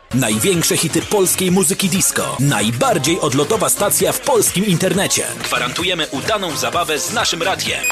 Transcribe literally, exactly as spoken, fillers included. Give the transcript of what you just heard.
Największe hity polskiej muzyki disco. Najbardziej odlotowa stacja w polskim internecie. Gwarantujemy udaną zabawę z naszym radiem.